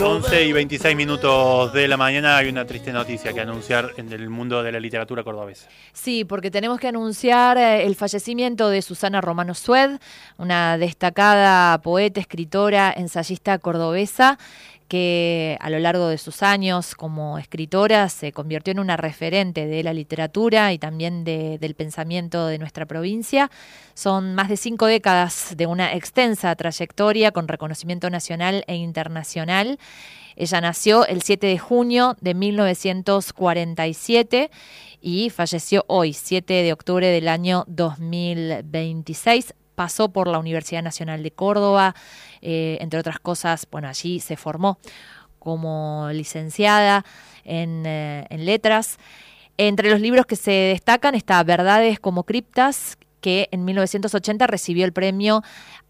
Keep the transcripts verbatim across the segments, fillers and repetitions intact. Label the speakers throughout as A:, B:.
A: once y veintiséis minutos de la mañana hay una triste noticia que anunciar en el mundo de la literatura cordobesa.
B: Sí, porque tenemos que anunciar el fallecimiento de Susana Romano Sued, una destacada poeta, escritora, ensayista cordobesa, que a lo largo de sus años como escritora se convirtió en una referente de la literatura y también de, del pensamiento de nuestra provincia. Son más de cinco décadas de una extensa trayectoria con reconocimiento nacional e internacional. Ella nació el siete de junio de mil novecientos cuarenta y siete y falleció hoy, siete de octubre del año dos mil veintiséis. Pasó por la Universidad Nacional de Córdoba, eh, entre otras cosas, bueno, allí se formó como licenciada en, eh, en letras. Entre los libros que se destacan está Verdades como criptas, que en mil novecientos ochenta recibió el premio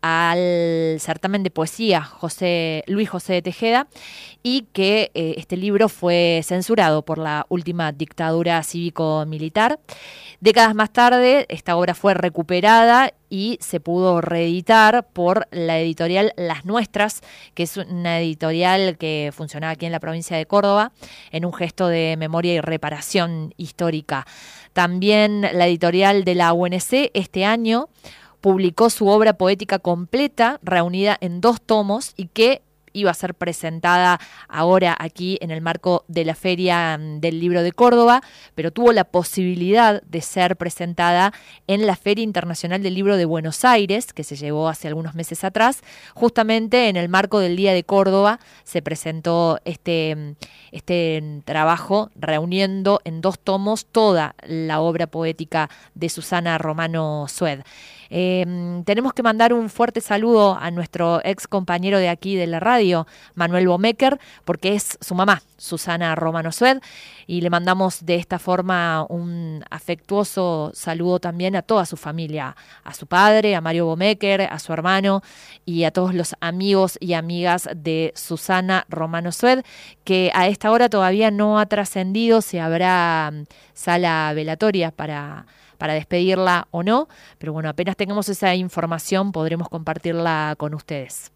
B: al certamen de poesía José, Luis José de Tejeda, y que eh, este libro fue censurado por la última dictadura cívico-militar. Décadas más tarde, esta obra fue recuperada y se pudo reeditar por la editorial Las Nuestras, que es una editorial que funcionaba aquí en la provincia de Córdoba, en un gesto de memoria y reparación histórica. También la editorial de la U N C este año publicó su obra poética completa, reunida en dos tomos, y que iba a ser presentada ahora aquí en el marco de la Feria del Libro de Córdoba, pero tuvo la posibilidad de ser presentada en la Feria Internacional del Libro de Buenos Aires, que se llevó hace algunos meses atrás. Justamente en el marco del Día de Córdoba se presentó este, este trabajo, reuniendo en dos tomos toda la obra poética de Susana Romano Sued. Eh, tenemos que mandar un fuerte saludo a nuestro ex compañero de aquí de la radio, Manuel Bomecker, porque es su mamá, Susana Romano Sued, y le mandamos de esta forma un afectuoso saludo también a toda su familia, a su padre, a Mario Bomecker, a su hermano y a todos los amigos y amigas de Susana Romano Sued, que a esta hora todavía no ha trascendido si habrá sala velatoria para... para despedirla o no, pero bueno, apenas tengamos esa información podremos compartirla con ustedes.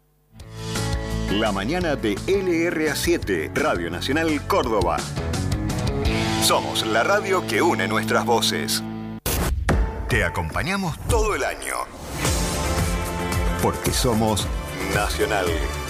C: La mañana de L R A siete, Radio Nacional Córdoba. Somos la radio que une nuestras voces. Te acompañamos todo el año. Porque somos Nacional.